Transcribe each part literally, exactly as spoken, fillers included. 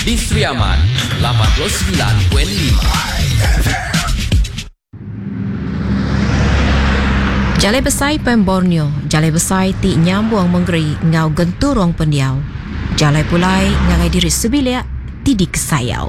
di Sri Aman lapan puluh sembilan perpuluhan lima. Jalai besai Pem Borneo, jalai besai ti nyambuang menggeri ngau genturong pendiau. Jalai pulai ngagai diri sebilia ti di kesayau.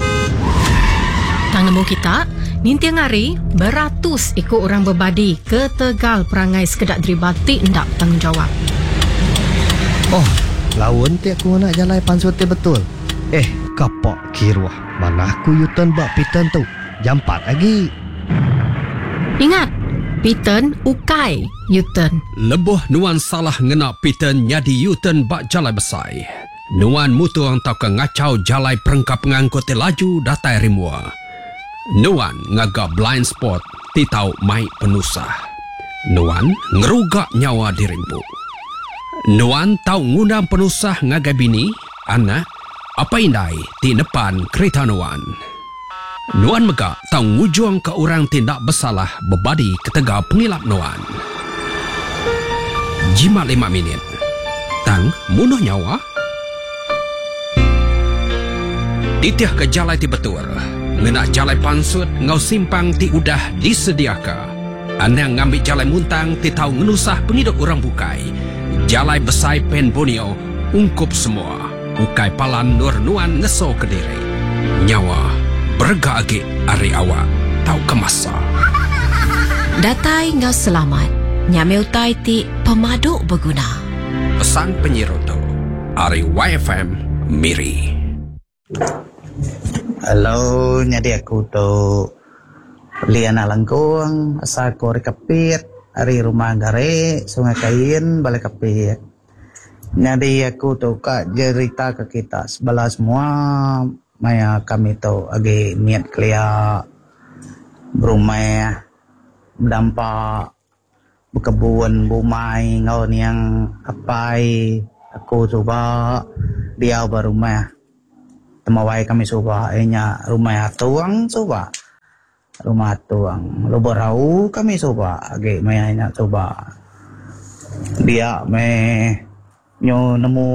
Tang nemu kita, ninti ngari beratus ikut orang berbadi ke Tegal perangai sekedak deribati ndak tanggungjawab. Oh, lawan ti aku nak jalai pansut ti betul. Eh, kapok kiruah. Mana aku yutan bak pitan tu. Jampat lagi. Ingat, Piten ukai Yuten. Lebuh nuan salah ngena Piten nyadi Yuten bak jalai besai. Nuan mutuang tau ke ngacau jalai perengkap ngangkut laju datai rimua. Nuan ngaga blind spot ti tau mai penusah. Nuan ngerugak nyawa dirimpu. Nuan tau ngundang penusah ngaga bini, anak, apa indai ti depan kereta Nuan. Nuan megak tau ngujuang ke orang tindak bersalah berbadi ketega pengilap Nuan. Jimat lima minit. Tang munuh nyawa. Titiah ke jalai ti betul. Ngenak jalai pansut ngau simpang ti udah disediaka. Anang ngambil jalai muntang ti tau ngenusah penghidup orang bukai. Jalai besai Pen Borneo ungkup semua. Bukai palan nur Nuan ngeso ke diri. Nyawa berga agi ari awak tau kemasa. Datai ngau selamat. Nyameu tai ti pemaduk berguna. Pesan penyirutu ari Y F M Miri. Halo, nyadi aku tu Liana Langkung, asal Kori Kapit, ari rumah gare, Sungai Kain, Balai Kapit. Nyadi aku tu kak cerita ke kita sebelah semua. Maya kami tu agi niat kelia berumah, berdampak, berkebun, bumai, ngau ni yang apai, aku cuba dia berumah. Temawai kami cuba, enya rumah tuang cuba, rumah tuang. Lo berau kami cuba, agi maya enya cuba. Dia me nyo nemu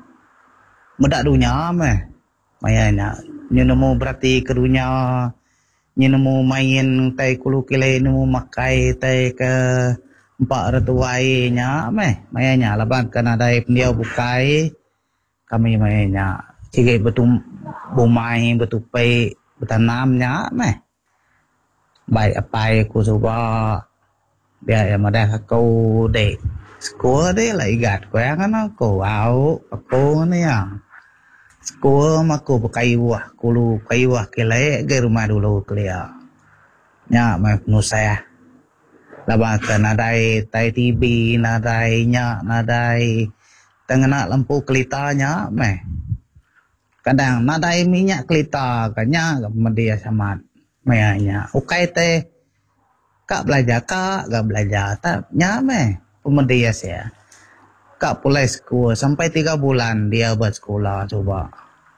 medak dunia me. Mayanya nyo nemu berarti ke dunia nyo nemu main tai kulu kile nemu makai tai ke empat ratuai nya meh mayanya laban kana dai pendiau bukai kami mayanya cige betul bumai betul pai betanamnya meh baik apai ku coba dia yang ada kau dek sekolah deh lah igat ko yang kan aku au aku ni ya. Sekolah aku pakai wah, kulu pakai wah kelai ke rumah dulu kelia. Nya mai penusah. Labakan nadai tai T V, nadai nya, nadai tengena lampu kelitanya meh. Kadang nadai minyak kelita kanya media sama mayanya. Ukai teh kak belajar kak, gak belajar tak nya meh pemedia saya. Kak pulai sekolah sampai tiga bulan dia buat sekolah coba.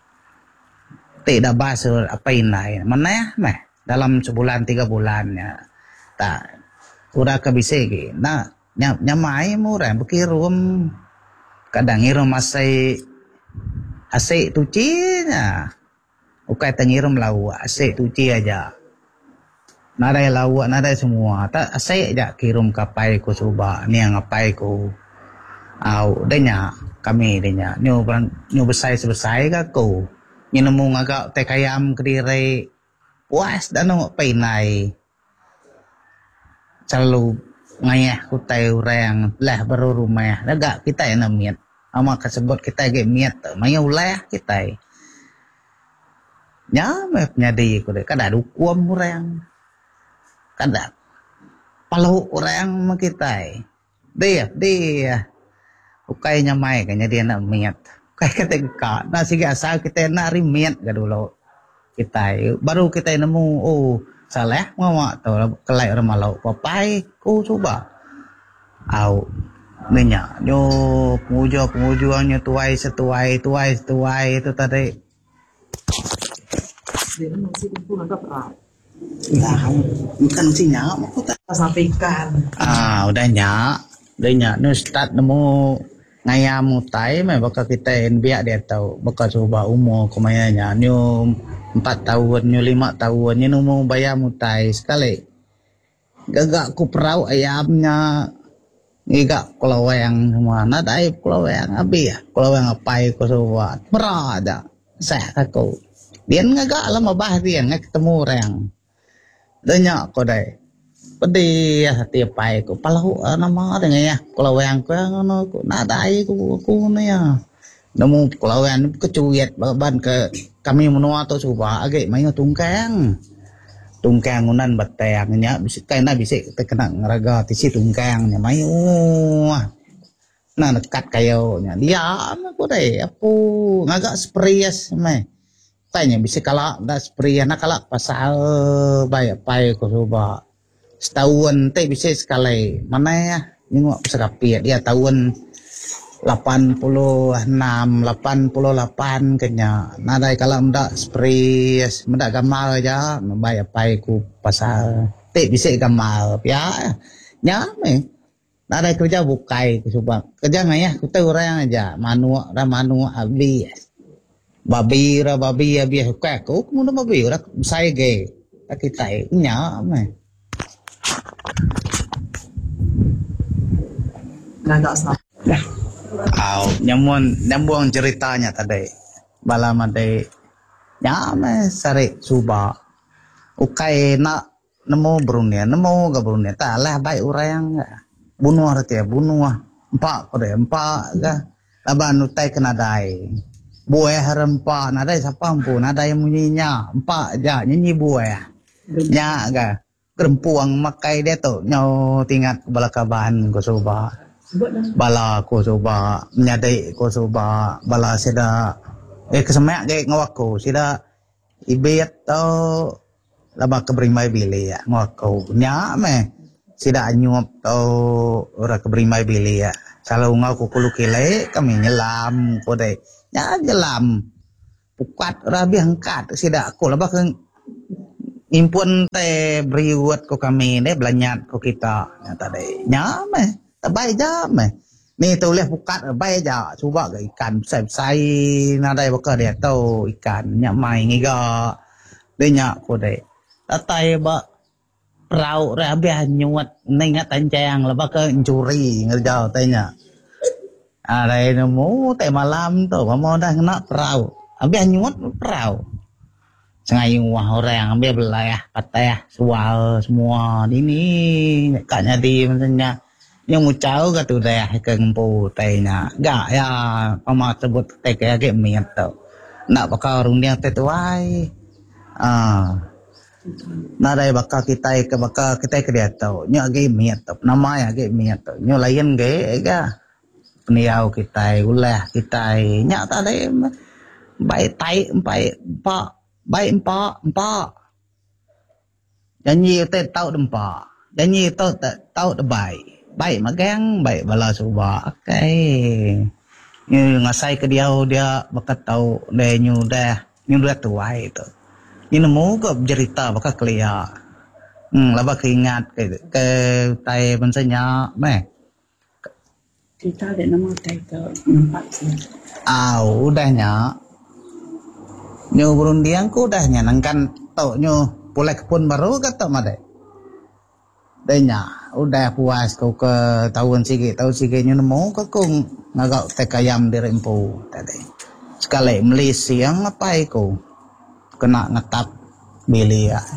Tidak bahasa apa ini mana ya meh dalam sebulan tiga bulannya tak udah kebisiki. Nah nyam nyamai murah bekirum kadang ngirum asai asai tucinya. Ukai tengirum lawa asai tuci aja. Nada lawa nada semua tak asai aja kirim kapai ku coba ni yang ngapai ku. Au denya kami denya nyu nyu besai sebesai ka ko nyu nemu ngagak teh kayam kediri puas dan ngok painai selalu ngayah ku tai urang lah baru rumah agak kita yang miat ama kasebut kita ge miat maya ulah kita nya me nyadi ku de kada dukuam urang kada palau urang ma kita dia dia ukai nyamai kanya dia nak miat. Ukai kata kak, nak sige asal kita nak rimiat ke dulu. Kita baru kita nemu oh salah ngamak tu kelai orang malau papai ku coba. Au nenya nyo pengujo pengujuannya tuai setuai tuai setuai itu tadi. Dia masih itu nangkap ah. Nah, bukan si nyak aku tak sampaikan. Ah, udah nyak. Udah nyak nu start nemu ngaya mutai mai bakal kita biak dia tahu bakal coba umur kemayanya nyu empat tahun nyu lima tahun nyu umur bayar mutai sekali gagak ku perau ayamnya gagak kelawang semua na dai kelawang abi ya kelawang apai ko coba merada saya aku dia ngagak lama bah dia ngak ketemu orang banyak ko dai pedi ya setiap pai ko palau nama ada ya kelawang ko ngono ko na dai ko ko ne ya nemu kelawang kecuyet ban ke kami menua tu coba agak main tungkang tungkang ngunan batang nya bisa kaina bisa kena ngaraga tisi tungkang nya mai oh nah dekat kayo nya dia ko dai apu ngagak spries mai tanya bisa kala da spries nak kala pasal bay pai ko coba setahun teh bisa sekali mana ya nengok sekapit dia tahun lapan puluh enam lapan puluh lapan kenya nadai kalau ndak spray ndak gamal aja bayar pai ku pasal teh bisa gamal ya nyame nadai kerja bukai coba kerja ngaya ku tahu orang aja manu ra manu abi babi ra babi abi ka ku mun babi ra sai ge kita nyame Nggak salah. Au, nyamun nyambung ceritanya tadi. Balam ade nyame sare suba. Ukai nak nemu Brunei, nemu ke Brunei. Tak lah baik orang bunuh rati bunuh. Empat kode empat ke. Laban utai kena dai. Buaya harempa nadai siapa pun nadai munyinya. Empat aja nyanyi buaya. Nya ke. Kerempuang makai dia tu nyaw tingkat balakaban ko soba bala ko soba menyadai ko soba bala sida eh kesemak ke ngawako sida ibet tau laba keberimai bili ya ngawako nya me sida anyuap tau ora keberimai bili ya kalau ngau ko kulu kile kami nyelam ko dai nya nyelam pukat rabi angkat sida ko laba ke impun teh beriwat ko kami ne belanyat ko kita nyata deh nyame tabai jame ni tulis pukat bai aja cuba ke ikan besar-besar nadai bakal dia tahu ikan nyak mai ngiga dia nyak ko deh tatai ba prau rabia nyuat ningat tancang la bakal curi ngerjau tanya ada nemu teh malam tu mau dah kena prau abia nyuat prau sengai wah orang ambil belayah patah sual semua ini kaknya di maksudnya yang mucau ke tu dah ke ngempu tehnya gak ya pama sebut teh kayak ge miat tau nak bakal rung dia teh tuai ah nah dai bakal kita ke bakal kita ke dia tau nya ge miat tau nama ya ge miat tau nya lain ge ga peniau kita ulah kita nya ta dai baik tai baik pak baik empat empat janji teh tahu dempa janji tahu tahu de baik baik magang baik bala suba okay ni ngasai ke dia dia bakat tahu de nyu dah nyu dah tuai tu ni nemu ke cerita bakat kelia hmm laba keingat ke ke tai bensanya meh Kita ada nama tai ke empat sih. au udahnya nyu berundiang ku dah nyanangkan tau nyu pulai kebun baru kata made denya udah puas kau ke tahun sige tahun sige nyu nemu ke kung ngagak tekayam di rempu tadi sekali meli siang apa iku kena ngetap beli ya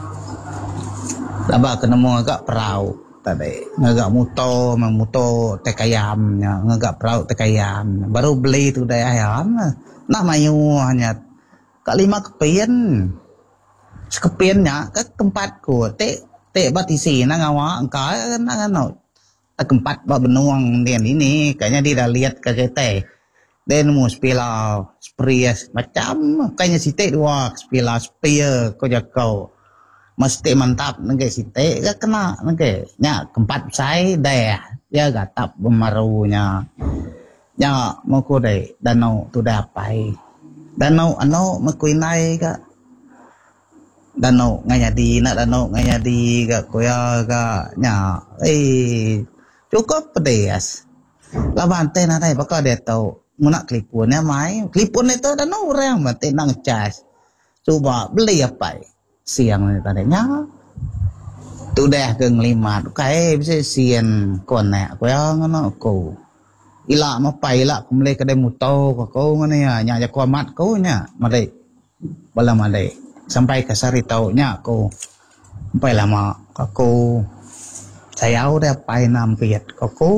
laba kenemu agak perau tadi ngagak muto memuto tekayam ngagak perau tekayam baru beli tu dah ayam nah mayu hanya kak lima kepian sekepiannya ke tempat ku te te batisi na ngawa engka na ngano tempat ba benuang den ini kayaknya dia dah lihat ke kita den mu spila spries macam kayaknya si te dua spila spia ko jakau mesti mantap nge si te ga kena nge nya tempat sai dah dia gatap bemarunya nya mau ko dai danau tu dah pai danau ano makuinay ka danau ngayadi na danau ngayadi ka kuya ka nya eh cukup pedes laban teh na dai baka dia tahu muna klipun ya mai klipun itu dan orang mati nang cas coba beli apa siang ni tadi nya tu dah keng lima kai bisa sian kon nak ko yang ngono ko ila ma pai la kum le kedai muto ko ko ngene ya nya ja komat ko nya madai bala madai sampai ke sari tau nya ko sampai lama ko saya udah pai nam piet ko ko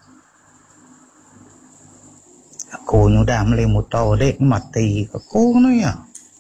cô nó đam lên một tàu đấy mặt thì có cô nó ya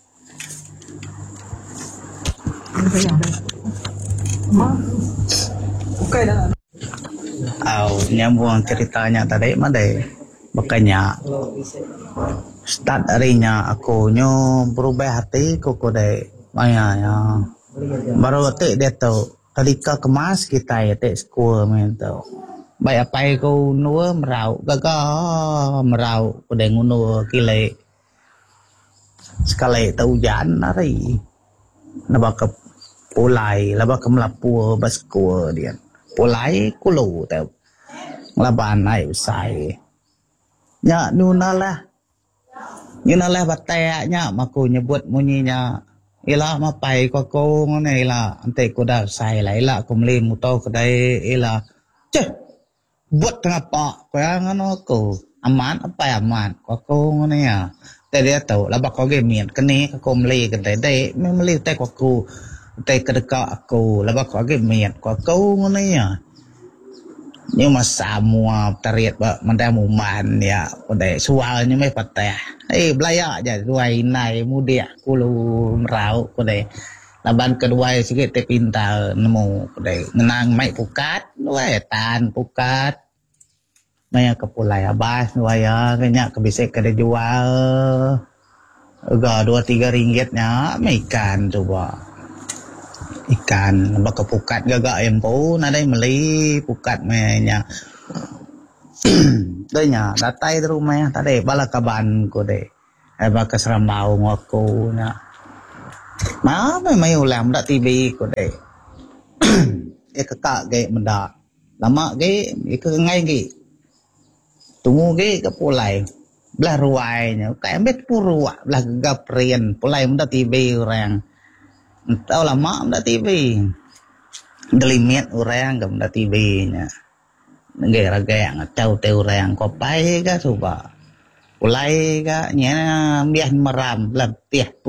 Aw, nyambung ceritanya tadi made makanya start harinya aku nyo berubah hati koko deh maya ya baru te dia tahu ketika kemas kita ya te sekolah men tahu baik apa kau nuo merau gaga merau pada nguno kile sekali tahu jan nari nabak pulai labak melapu basko dia pulai kulu tahu laban ai sai nya nunalah nunalah batai nya maku nyebut munyinya ila mapai ko ko ngene ila ante ko dah sai lai la kumli muto kedai ila ceh buat kenapa kau yang ano ko aman apa aman kau ko ngono ya tadi tahu lah bakal gemian kene kau meli kedai dai meli teh kau ko teh kedeka aku lah bakal gemian kau ko ngono ya nhưng mà semua tariat ba mandamu man ya kodai soalnya mai patah eh belaya aja duai nai mudia kulu merau kodai laban kedua sikit teh pintar nemu kodai ngenang mai pukat duai tan pukat mai ke pulai abas duai ya kenya kebisik kada jual ga dua tiga ringgitnya mai ikan coba ikan baka pukat gaga empo na dai meli pukat menya dai nya datai rumah tadi bala kaban ko dai ai baka serambau ngoko na ma mai mai ulam dak tibi ko dai e kakak ge menda lama ge ke ngai ge tunggu ge ke pulai belah ruai nya ka ambet purua belah gaprien pulai menda tibi orang tahu lama mda T V delimit orang ke mda T V nya negara gaya ngacau te orang kopai ka coba ulai ka nya biah meram lebih